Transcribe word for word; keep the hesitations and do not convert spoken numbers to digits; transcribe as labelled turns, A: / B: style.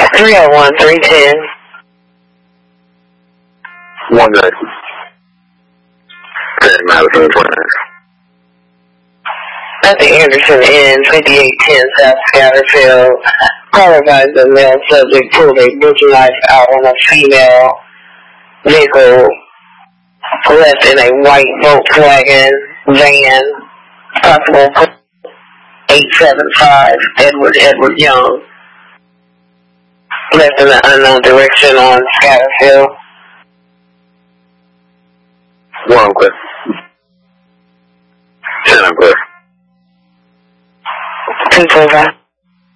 A: three oh one, three ten.
B: One day. Ten Madison twenty.
A: At the Anderson Inn, fifty-eight ten South Scatterfield. Caller advised the male subject pulled a butcher knife out on a female vehicle left in a white Volkswagen van. Possible eight seven five Edward Edward Young. Left in an unknown direction on Scatterfield.
B: One clear. Ten clear.
A: two four five.